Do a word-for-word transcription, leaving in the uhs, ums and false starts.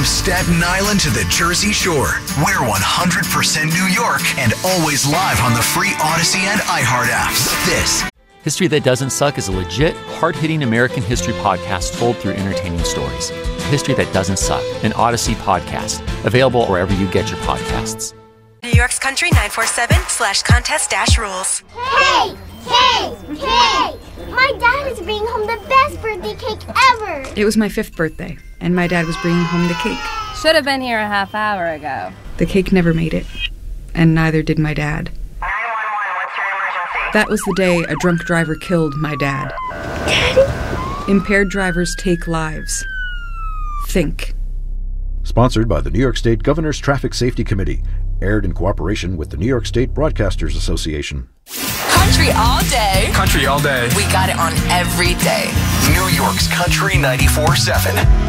From Staten Island to the Jersey Shore, we're one hundred percent New York and always live on the free Odyssey and iHeart apps. This History That Doesn't Suck is a legit, hard-hitting American history podcast told through entertaining stories. History That Doesn't Suck, an Odyssey podcast, available wherever you get your podcasts. New York's Country nine four seven slash contest dash rules. Hey! Hey! Hey! My dad is bringing home the best birthday cake ever! It was my fifth birthday, and my dad was bringing home the cake. Should have been here a half hour ago. The cake never made it, and neither did my dad. nine one one, what's your emergency? That was the day a drunk driver killed my dad. Daddy? Impaired drivers take lives. Think. Sponsored by the New York State Governor's Traffic Safety Committee. Aired in cooperation with the New York State Broadcasters Association. Country all day. Country all day. We got it on every day. New York's Country ninety-four seven.